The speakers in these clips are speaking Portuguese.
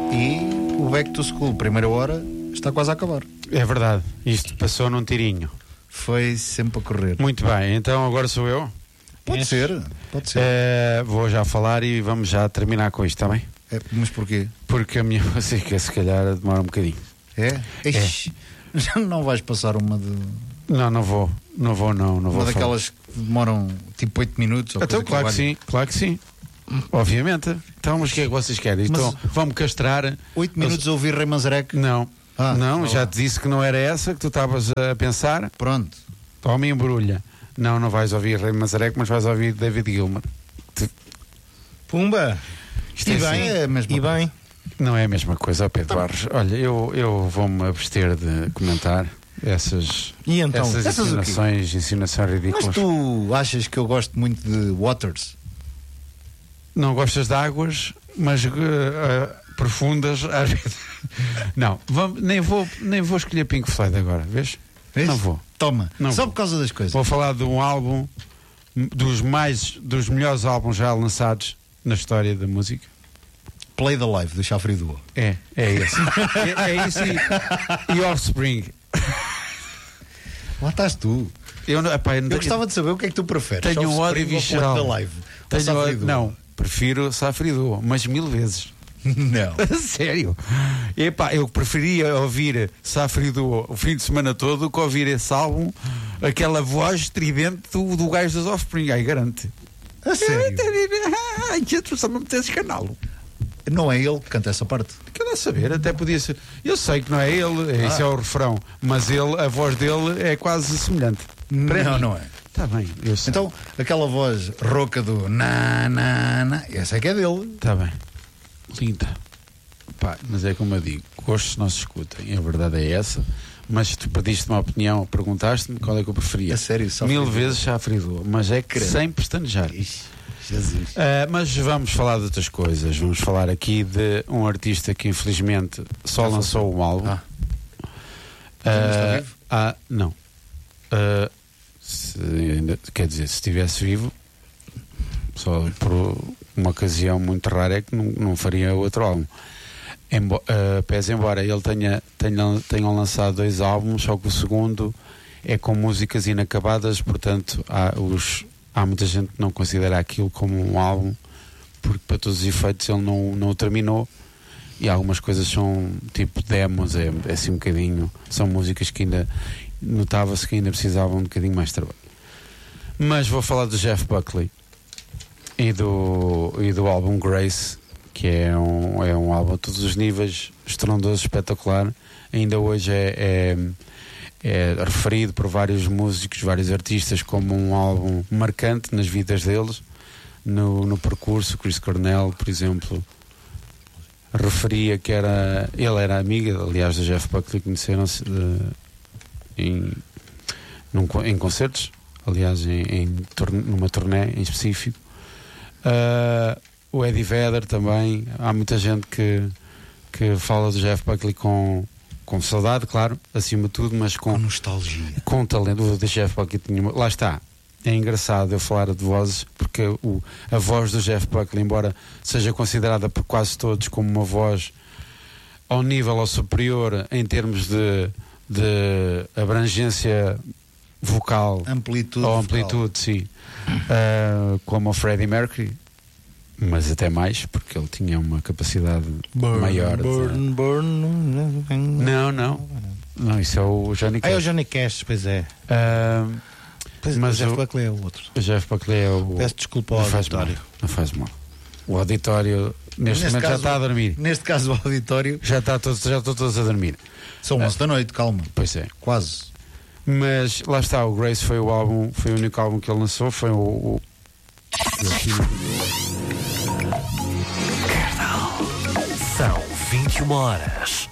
E o Back to School, primeira hora, está quase a acabar. É verdade, isto passou num tirinho. Foi sempre a correr. Muito bem, então agora sou eu. Pode ser. Vou já falar e vamos já terminar com isto, está bem? Mas porquê? Porque a minha música se calhar demora um bocadinho. É? Ixi, já não vais passar uma de... Não vou. Uma daquelas que demoram tipo 8 minutos? Ou então, claro que sim. Obviamente. Então, mas o que é que vocês querem? Então, vão-me castrar. 8 minutos a ouvir Rei Manzarek? Não. Já te disse que não era essa que tu estavas a pensar. Pronto. Toma e embrulha. Não vais ouvir Rei Manzarek, mas vais ouvir David Gilmour. Pumba! Isto e bem. Não é a mesma coisa, Pedro Barros. Olha, eu vou-me abster de comentar essas insinuações ridículas. Mas tu achas que eu gosto muito de Waters? Não gostas de águas, mas profundas às vezes. Não, nem vou escolher Pink Floyd agora, vês? Não vou. Toma, não só vou. Por causa das coisas. Vou falar de um álbum dos melhores álbuns já lançados na história da música. Play the Life, do Chafre Duo. É esse. é isso e Offspring. Lá estás tu. Eu gostava de saber o que é que tu preferes. Tenho um ódio visceral. Não, prefiro Chafre Duo, mas 1000 vezes. Não. Sério. Eu preferia ouvir Chafre Duo o fim de semana todo do que ouvir esse álbum, aquela voz estridente do gajo dos Offspring, aí garante. A sério? Tu só me metes canal. Não é ele que canta essa parte? Quer saber, até podia ser. Eu sei que não é ele, esse é o refrão, mas a voz dele é quase semelhante. Não é. Está bem, eu sei. Então, aquela voz rouca do na, essa é que é dele. Está bem. Linda. Pá, mas é como eu digo, gostos não se escutem, a verdade é essa. Mas tu pediste uma opinião, perguntaste-me qual é que eu preferia. A sério, só 1000 vezes Chafre Duo, mas é que sem pestanejar. Jesus. Mas vamos falar de outras coisas. Vamos falar aqui de um artista que infelizmente só lançou um álbum. Está vivo? Não. Quer dizer, se estivesse vivo, só por uma ocasião muito rara é que não faria outro álbum. Pese embora ele tenham lançado 2 álbuns, só que o segundo é com músicas inacabadas, portanto há muita gente que não considera aquilo como um álbum, porque para todos os efeitos ele não o terminou, e algumas coisas são tipo demos, é assim um bocadinho, são músicas que ainda notava-se que ainda precisavam um bocadinho mais de trabalho. Mas vou falar do Jeff Buckley e do álbum Grace, que é um álbum a todos os níveis, estrondoso, espetacular. Ainda hoje é referido por vários músicos, vários artistas, como um álbum marcante nas vidas deles, no percurso. Chris Cornell, por exemplo, referia que ele era amiga, aliás, do Jeff Buckley, conheceram-se em concertos, aliás, numa turnê em específico. O Eddie Vedder também, há muita gente que fala do Jeff Buckley com saudade, claro, acima de tudo, mas com nostalgia, com talento. O Jeff Buckley lá está. É engraçado eu falar de vozes, porque a voz do Jeff Buckley, embora seja considerada por quase todos como uma voz ao nível ou superior em termos de abrangência vocal, amplitude, sim, como o Freddie Mercury, mas até mais, porque ele tinha uma capacidade maior. Não, isso é o Johnny Cash. É o Johnny Cash, pois é. Mas o Jeff Buckley é o outro. O Jeff Buckley é o... Peço desculpa ao auditório. Não faz mal. O auditório neste momento caso, já está a dormir. Neste caso o auditório já estão todos a dormir. São 11 da noite, calma. Pois é. Quase. Mas lá está, o Grace foi o único álbum que ele lançou, foi o... São 21 horas.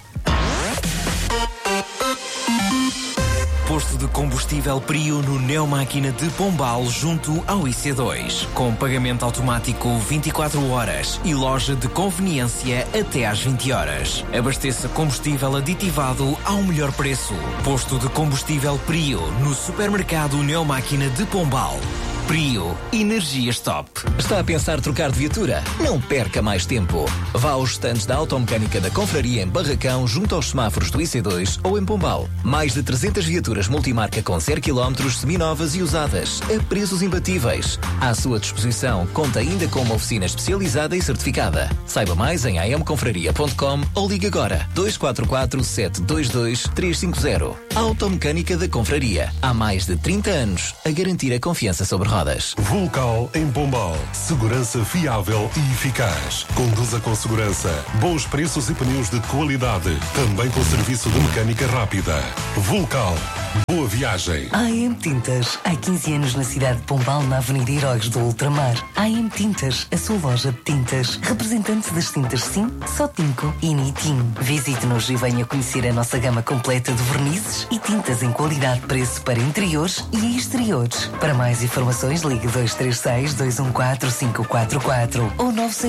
Posto de combustível Prio no Neomáquina de Pombal, junto ao IC2. Com pagamento automático 24 horas e loja de conveniência até às 20 horas. Abasteça combustível aditivado ao melhor preço. Posto de combustível Prio no supermercado Neomáquina de Pombal. Prio, energias top. Está a pensar trocar de viatura? Não perca mais tempo. Vá aos estandes da Automecânica da Confraria em Barracão, junto aos semáforos do IC2 ou em Pombal. Mais de 300 viaturas multimarca com 0 km, seminovas e usadas, a preços imbatíveis. À sua disposição, conta ainda com uma oficina especializada e certificada. Saiba mais em amconfraria.com ou ligue agora 244 722 350. Automecânica da Confraria. Há mais de 30 anos a garantir a confiança sobre rodas. Vulcal em Pombal. Segurança fiável e eficaz. Conduza com segurança. Bons preços e pneus de qualidade. Também com serviço de mecânica rápida. Vulcal. Boa viagem. AM Tintas. Há 15 anos na cidade de Pombal, na Avenida Heróis do Ultramar. AM Tintas, a sua loja de tintas. Representante das tintas Sim, Sotinco e Nitim. Visite-nos e venha conhecer a nossa gama completa de vernizes e tintas em qualidade-preço para interiores e exteriores. Para mais informações, ligue 236-214-544 ou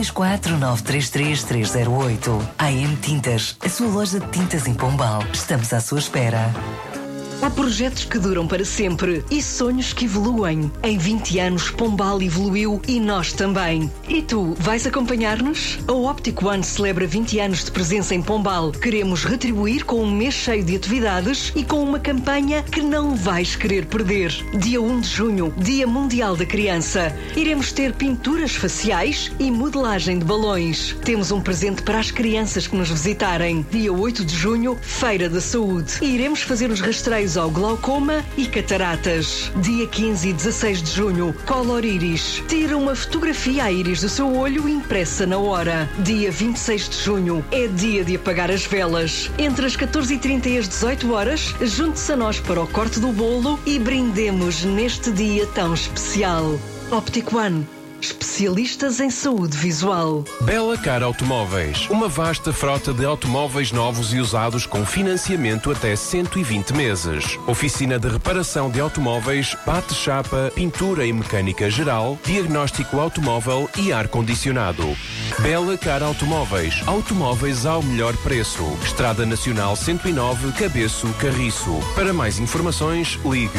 964-933-308. AM Tintas, a sua loja de tintas em Pombal. Estamos à sua espera. Há projetos que duram para sempre e sonhos que evoluem. Em 20 anos, Pombal evoluiu e nós também. E tu, vais acompanhar-nos? A Optic One celebra 20 anos de presença em Pombal. Queremos retribuir com um mês cheio de atividades e com uma campanha que não vais querer perder. Dia 1 de junho, Dia Mundial da Criança. Iremos ter pinturas faciais e modelagem de balões. Temos um presente para as crianças que nos visitarem. Dia 8 de junho, Feira da Saúde. E iremos fazer os rastreios ao glaucoma e cataratas. Dia 15 e 16 de junho, Color Iris. Tira uma fotografia à íris do seu olho impressa na hora. Dia 26 de junho, é dia de apagar as velas. Entre as 14h30 e as 18 horas, junte-se a nós para o corte do bolo e brindemos neste dia tão especial. Optic One. Especialistas em saúde visual. Bela Car Automóveis. Uma vasta frota de automóveis novos e usados com financiamento até 120 meses. Oficina de reparação de automóveis, bate-chapa, pintura e mecânica geral, diagnóstico automóvel e ar-condicionado. Bela Car Automóveis. Automóveis ao melhor preço. Estrada Nacional 109, Cabeço, Carriço. Para mais informações, ligue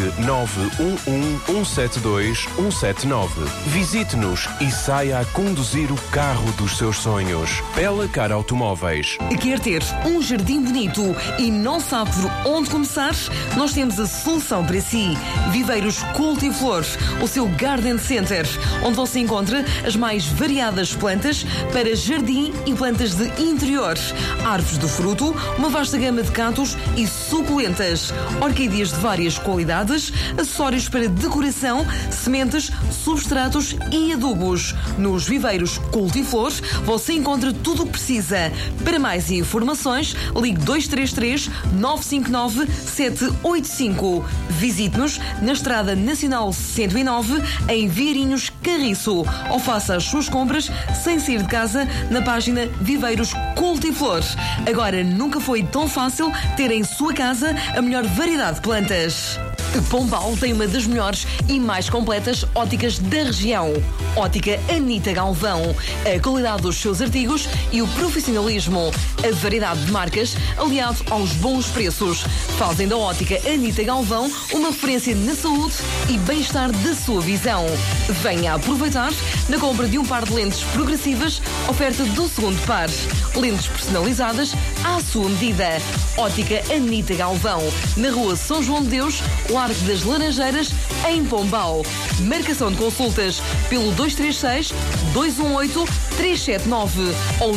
911-172-179. Visite-nos e saia a conduzir o carro dos seus sonhos. Bela Car Automóveis. Quer ter um jardim bonito e não sabe por onde começar? Nós temos a solução para si. Viveiros Cultiflores, o seu Garden Center, onde você encontra as mais variadas plantas para jardim e plantas de interior. Árvores de fruto, uma vasta gama de cactos e suculentas. Orquídeas de várias qualidades, acessórios para decoração, sementes, substratos e adubos. Nos Viveiros Cultiflores você encontra tudo o que precisa. Para mais informações, ligue 233-959-785. Visite-nos na Estrada Nacional 109, em Vieirinhos, Carriço. Ou faça as suas compras sem sair de casa na página Viveiros Cultiflores. Agora nunca foi tão fácil ter em sua casa a melhor variedade de plantas. Pombal tem uma das melhores e mais completas óticas da região. Ótica Anita Galvão. A qualidade dos seus artigos e o profissionalismo. A variedade de marcas aliado aos bons preços. Fazem da Ótica Anita Galvão uma referência na saúde e bem-estar da sua visão. Venha aproveitar na compra de um par de lentes progressivas, oferta do segundo par. Lentes personalizadas à sua medida. Ótica Anita Galvão. Na rua São João de Deus, Largo das Laranjeiras, em Pombal. Marcação de consultas pelo 236-218-379 ou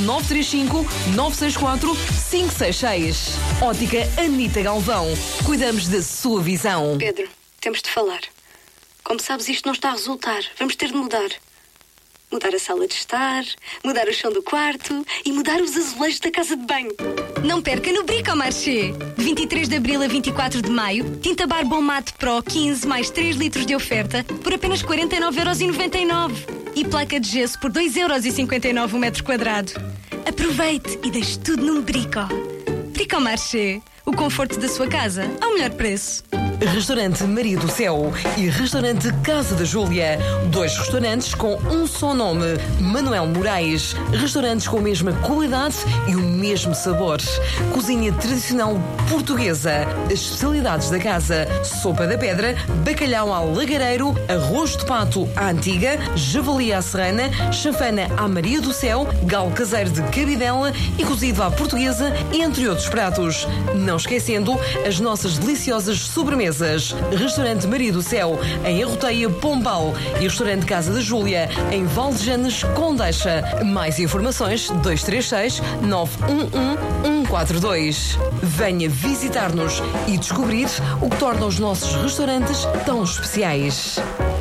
935-964-566. Ótica Anita Galvão. Cuidamos da sua visão. Pedro, temos de falar. Como sabes, isto não está a resultar. Vamos ter de mudar. Mudar a sala de estar, mudar o chão do quarto e mudar os azulejos da casa de banho. Não perca no Bricomarché. 23 de abril a 24 de maio, tinta Barbon Mate Pro 15 mais 3 litros de oferta por apenas 49,99€. E placa de gesso por 2,59€ o metro quadrado. Aproveite e deixe tudo num Brico. Bricomarché. O conforto da sua casa ao melhor preço. Restaurante Maria do Céu e Restaurante Casa da Júlia. 2 restaurantes com um só nome, Manuel Moraes. Restaurantes com a mesma qualidade e o mesmo sabor. Cozinha tradicional portuguesa. As especialidades da casa: sopa da pedra, bacalhau ao lagareiro, arroz de pato à antiga, javali à serrana, chanfana à Maria do Céu, galo caseiro de cabidela e cozido à portuguesa, entre outros pratos. Não esquecendo as nossas deliciosas sobremesas. Restaurante Maria do Céu, em Arroteia, Pombal, e Restaurante Casa da Júlia, em Valdejanes, Condeixa. Mais informações 236 911 142. Venha visitar-nos e descobrir o que torna os nossos restaurantes tão especiais.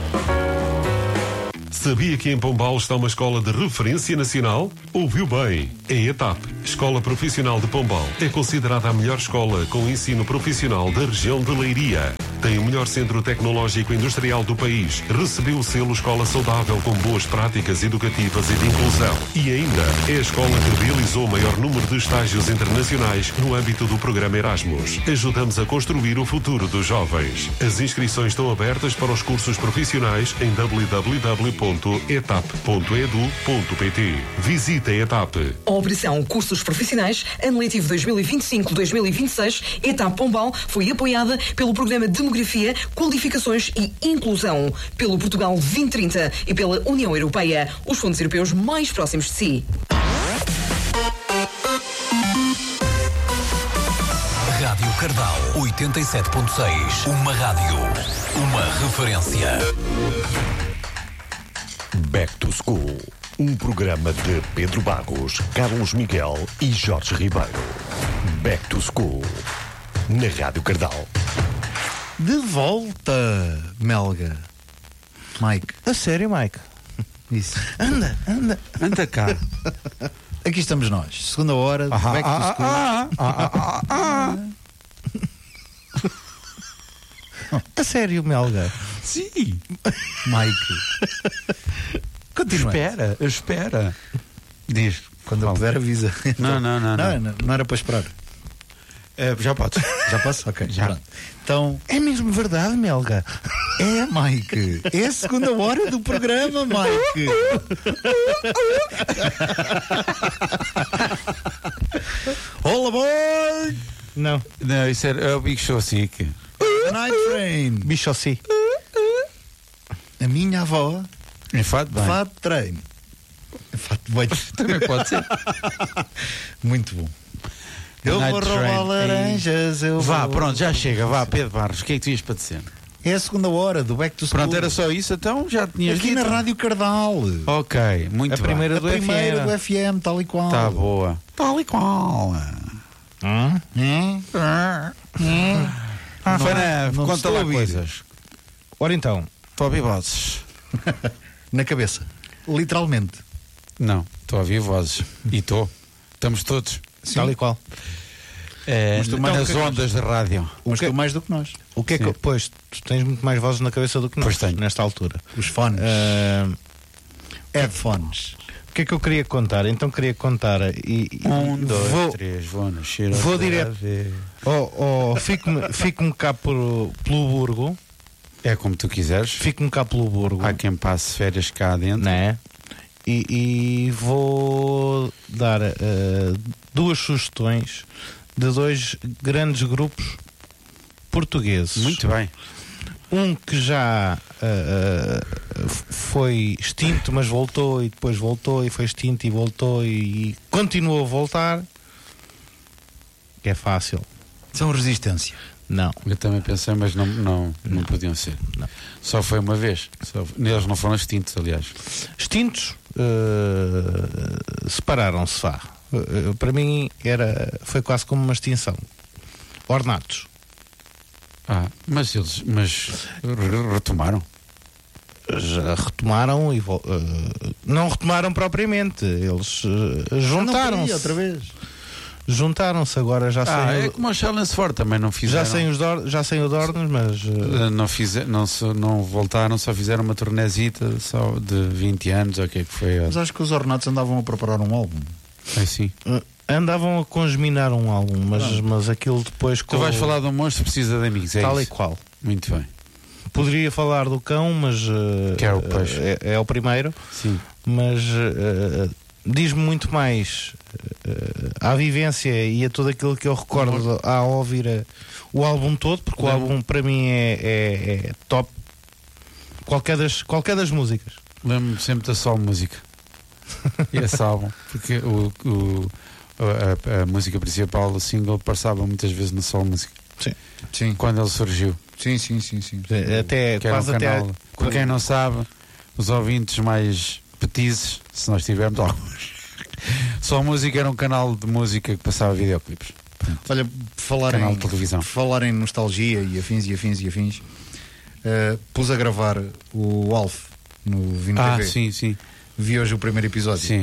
Sabia que em Pombal está uma escola de referência nacional? Ouviu bem. A ETAP, Escola Profissional de Pombal, é considerada a melhor escola com ensino profissional da região de Leiria. Tem o melhor centro tecnológico industrial do país. Recebeu o selo Escola Saudável com boas práticas educativas e de inclusão. E ainda é a escola que realizou o maior número de estágios internacionais no âmbito do programa Erasmus. Ajudamos a construir o futuro dos jovens. As inscrições estão abertas para os cursos profissionais em www.etap.edu.pt. Visite a ETAP. Operação Cursos Profissionais, ano letivo 2025-2026, ETAP Pombal, foi apoiada pelo Programa Demografia, Qualificações e Inclusão, pelo Portugal 2030 e pela União Europeia, os fundos europeus mais próximos de si. Rádio Cardal 87.6. Uma rádio, uma referência. Back to School. Um programa de Pedro Barros, Carlos Miguel e Jorge Ribeiro. Back to School. Na Rádio Cardal. De volta, Melga. Mike. A sério, Mike? Isso. Anda cá. Aqui estamos nós. Segunda hora, Back to School. A sério, Melga? Sim. Mike. Continua. Espera. Diz. Quando eu puder, avisa. Não era para esperar. Já podes. Já posso? Ok. Já. Pronto. Então. É mesmo verdade, Melga? É, Mike. É a segunda hora do programa, Mike. Hola, boy! Não, isso é o Big Show Sick. The Night Train. Bicho Sick. A minha avó. É fato bem. Fato treino. Fato bem. Também pode ser. Muito bom. Eu vou roubar laranjas. Pronto, já chega. Vá, Pedro Barros, o que é que tu ias para dizer? É a segunda hora do Back to School. Pronto, era só isso, então já tinhas aqui dito. na Rádio Cardal. Ok, muito bem. A primeira do FM, tal e qual. Está boa. Tal e qual. Conta lá coisas. Ora então, estou a ouvir vozes. Na cabeça. Literalmente. Não, estou a ouvir vozes. E estou. Estamos todos. Sim. Tal e qual. Nas ondas de rádio. Mas tu mais do que nós. O que é que... Pois, tu tens muito mais vozes na cabeça do que nós. Pois tenho. Nesta altura. Os fones. Headphones. O que é que eu queria contar? Então queria contar... 1, 2, 3, vou nascer. Vou direto. Fico-me cá pelo Burgo. É como tu quiseres. Fico-me cá pelo Burgo. Há quem passe férias cá dentro. Não é? E vou dar 2 sugestões de 2 grandes grupos portugueses. Muito bem. Um que já foi extinto, mas voltou, e depois voltou, e foi extinto e voltou, e continuou a voltar. Que é fácil. São Resistência. Não. Eu também pensei, mas não podiam ser. Não. Só foi uma vez. Eles não foram extintos, aliás. Extintos? Separaram-se, vá. Para mim foi quase como uma extinção. Ornatos. Mas eles retomaram. Já retomaram e não retomaram propriamente. Eles juntaram-se outra vez. Juntaram-se agora, já sem. É como o Challenge Ford, também não fizeram. Já sem o Dornos, mas não voltaram, só fizeram uma turnezita só de 20 anos, ou o que é que foi? Mas acho que os Ornatos andavam a preparar um álbum. É sim. Andavam a congeminar um álbum, mas aquilo depois... Tu vais falar de um monstro precisa de amigos, é tal isso? E qual. Muito bem. Poderia falar do cão, mas que é o peixe. É o primeiro. Sim. Mas diz-me muito mais à vivência e a tudo aquilo que eu recordo ao ouvir o álbum todo, porque o álbum para mim é top. Qualquer das músicas. Lembro-me sempre da Sol Música. E esse álbum, porque a música principal, o single, passava muitas vezes na Sol Música. Sim. Quando ele surgiu. Sim. Até quase canal, para quem não sabe, os ouvintes mais petizes, se nós tivermos alguns, Sol Música era um canal de música que passava videoclipes. Olha, canal de televisão. Falar em nostalgia e afins, pus a gravar o Alf no Vino TV. Sim. Vi hoje o primeiro episódio. Sim.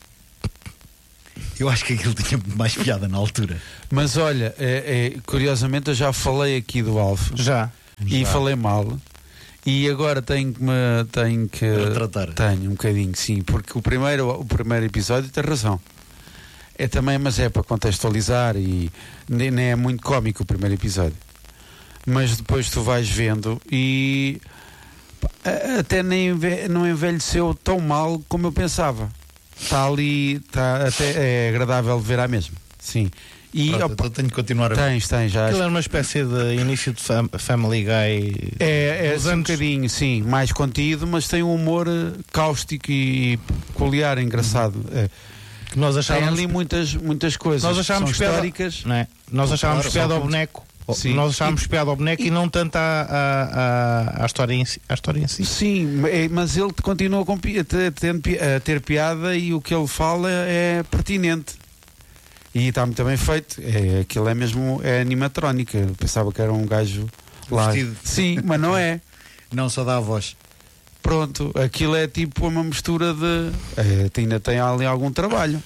Eu acho que aquilo tinha mais piada na altura. Mas olha, curiosamente eu já falei aqui do Alf. Já. E falei mal. E agora tenho que retratar. Tenho um bocadinho, sim, porque o primeiro episódio tem razão. É também, mas é para contextualizar e nem é muito cómico o primeiro episódio. Mas depois tu vais vendo e até não envelheceu tão mal como eu pensava. Está ali, até é agradável de ver à mesma. Sim. E eu tenho que continuar a ver. Tens já. Aquilo é uma espécie de início de Family Guy. É um bocadinho, sim, mais contido, mas tem um humor cáustico e peculiar, engraçado. Que nós achávamos, tem ali muitas coisas. Nós achávamos históricas. Não é? Nós achávamos piada ao boneco. Sim. Nós achávamos piada ao boneco e não tanto à história em si. Sim, mas ele continua a ter piada e o que ele fala é pertinente. E está muito bem feito. Aquilo é mesmo animatrónica. Eu pensava que era um gajo lá. Vestido. Sim, mas não é. Não, só dá a voz. Pronto, aquilo é tipo uma mistura de. Ainda tem ali algum trabalho.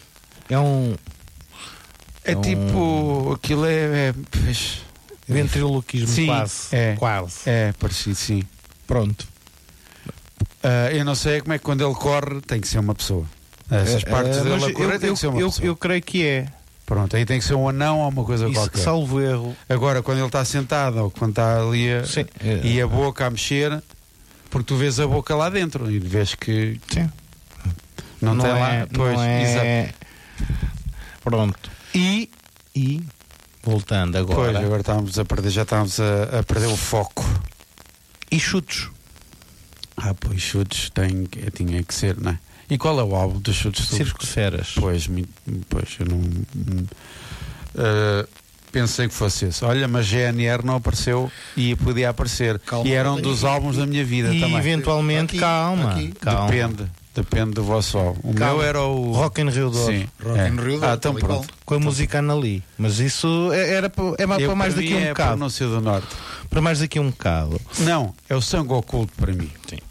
Tipo. Aquilo ventriloquismo, sim, quase. É parecido, sim. Pronto. Eu não sei como é que quando ele corre tem que ser uma pessoa. Essas partes dele a correr tem que ser uma pessoa. Eu creio que é. Pronto, aí tem que ser um anão ou uma coisa qualquer. Salvo erro. Agora, quando ele está sentado ou quando está ali e a boca a mexer, porque tu vês a boca lá dentro e vês que não tem lá. Pois, exato. Pronto. E voltando agora. Pois, agora já estávamos a perder o foco. E chutes? Pois chutes tinha que ser, não é? E qual é o álbum dos chutes? Circo de Feras. Pois eu não pensei que fosse esse. Olha, mas GNR não apareceu e podia aparecer. Calma, e era um dos álbuns da minha vida e também. E eventualmente, calma. Depende do vosso álbum. O meu era o Rock in Rio Douro. Sim. Rock in Rio Douro. Então pronto. Com a música Annali. Mas isso é para mais daqui um bocado. Pronúncia do Norte. Para mais daqui um bocado. Não, é o Sangue Oculto para mim. Sim.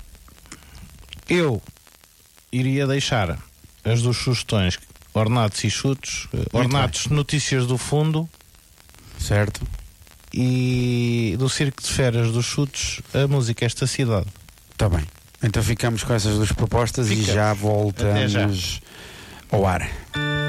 Eu iria deixar as duas sugestões, Ornatos e Chutes. Ornatos, Notícias do Fundo. Certo. E do Circo de Feras dos Chutes, a música Esta Cidade. Está bem. Então ficamos com essas duas propostas e já voltamos ao ar.